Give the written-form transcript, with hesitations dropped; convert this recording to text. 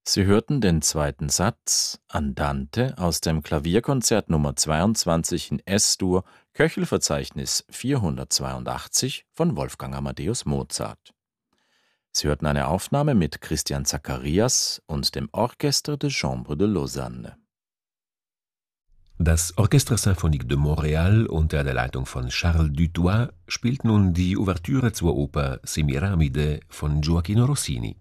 Sie hörten den zweiten Satz Andante aus dem Klavierkonzert Nummer 22 in S-Dur, Köchelverzeichnis 482 von Wolfgang Amadeus Mozart. Sie hörten eine Aufnahme mit Christian Zacharias und dem Orchestre de Chambre de Lausanne. Das Orchestre Symphonique de Montréal unter der Leitung von Charles Dutoit spielt nun die Ouvertüre zur Oper Semiramide von Gioachino Rossini.